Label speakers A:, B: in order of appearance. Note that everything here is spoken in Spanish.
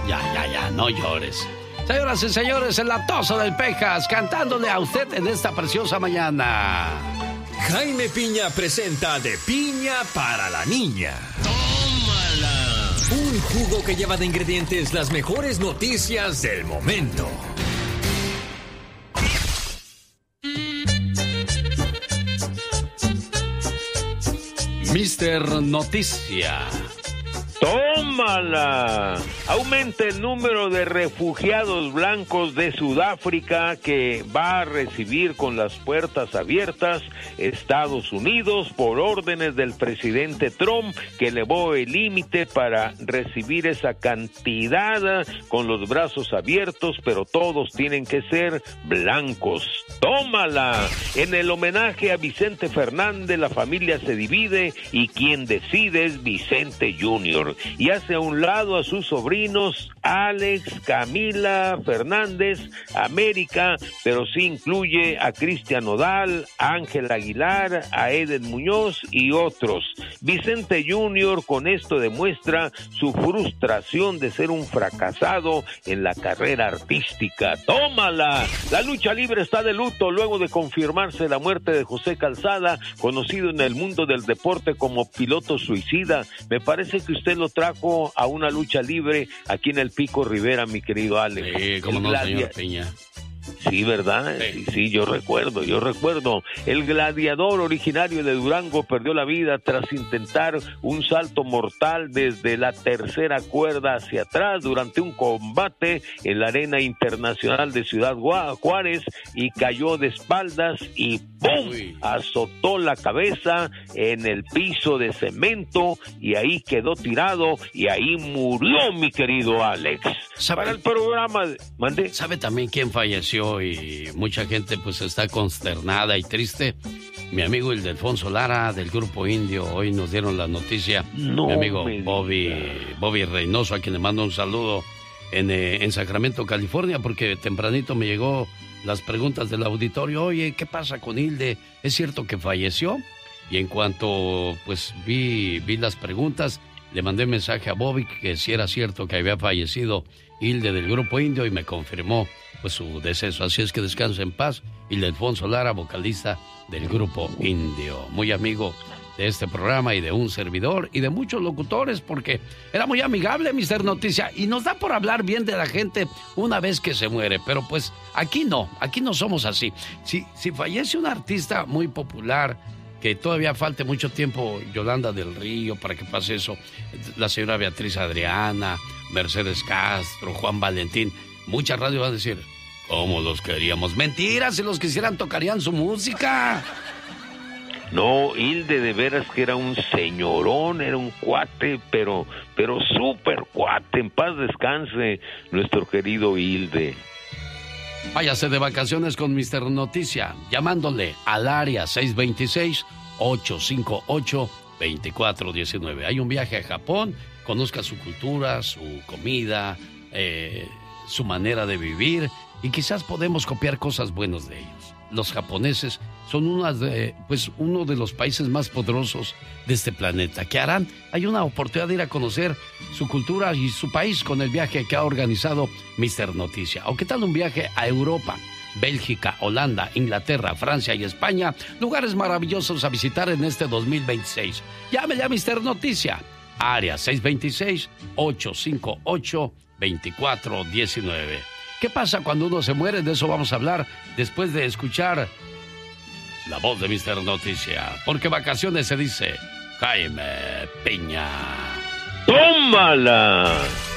A: Ya, no llores. Señoras y señores, el Latoso del Pejas, cantándole a usted en esta preciosa mañana.
B: Jaime Piña presenta De Piña para la Niña. ¡Tómala! Un jugo que lleva de ingredientes las mejores noticias del momento.
A: Mister Noticia.
C: ¡Tómala! Aumenta el número de refugiados blancos de Sudáfrica que va a recibir con las puertas abiertas Estados Unidos por órdenes del presidente Trump, que elevó el límite para recibir esa cantidad con los brazos abiertos, pero todos tienen que ser blancos. ¡Tómala! En el homenaje a Vicente Fernández, la familia se divide y quien decide es Vicente Jr. y hace a un lado a sus sobrinos Alex, Camila, Fernández, América, pero sí incluye a Cristian Nodal, a Ángel Aguilar, a Eden Muñoz y otros. Vicente Jr. con esto demuestra su frustración de ser un fracasado en la carrera artística. ¡Tómala! La lucha libre está de luto luego de confirmarse la muerte de José Calzada, conocido en el mundo del deporte como piloto suicida. Me parece que usted lo trajo a una lucha libre aquí en el Pico Rivera, mi querido Alex.
A: Sí, cómo no, señor Piña.
C: Sí, ¿verdad? Sí, yo recuerdo. El gladiador originario de Durango perdió la vida tras intentar un salto mortal desde la tercera cuerda hacia atrás durante un combate en la Arena Internacional de Ciudad Juárez y cayó de espaldas y ¡pum! Azotó la cabeza en el piso de cemento y ahí quedó tirado y ahí murió, mi querido Alex. Para el programa, ¿mande?
A: ¿Sabe también quién falleció? Y mucha gente pues está consternada y triste. Mi amigo Ildefonso Lara del Grupo Indio, hoy nos dieron la noticia.
C: No,
A: mi amigo Bobby Reynoso, a quien le mando un saludo en Sacramento, California, porque tempranito me llegó las preguntas del auditorio. Oye, ¿qué pasa con Hilde? ¿Es cierto que falleció? Y en cuanto pues vi las preguntas, le mandé mensaje a Bobby que si era cierto que había fallecido Hilde del Grupo Indio y me confirmó pues su deceso. Así es que descanse en paz. Ildefonso Lara, vocalista del Grupo Indio, muy amigo de este programa y de un servidor y de muchos locutores, porque era muy amigable, Mister Noticia, y nos da por hablar bien de la gente una vez que se muere, pero pues aquí no somos así. Si fallece un artista muy popular, que todavía falte mucho tiempo, Yolanda del Río, para que pase eso, la señora Beatriz Adriana, Mercedes Castro, Juan Valentín, muchas radios van a decir, ¿cómo los queríamos? Mentira, si los quisieran tocarían su música.
C: No, Hilde de veras que era un señorón, era un cuate, pero súper cuate. En paz descanse nuestro querido Hilde.
A: Váyase de vacaciones con Mister Noticia, llamándole al área 626-858-2419. Hay un viaje a Japón, conozca su cultura, su comida, su manera de vivir, y quizás podemos copiar cosas buenas de ellos. Los japoneses son uno de los países más poderosos de este planeta. ¿Qué harán? Hay una oportunidad de ir a conocer su cultura y su país con el viaje que ha organizado Mister Noticia. ¿O qué tal un viaje a Europa? Bélgica, Holanda, Inglaterra, Francia y España, lugares maravillosos a visitar en este 2026. Llámele a Mister Noticia, área 626-858-2419. ¿Qué pasa cuando uno se muere? De eso vamos a hablar después de escuchar la voz de Mister Noticia, porque vacaciones se dice Jaime Piña.
C: ¡Tómala!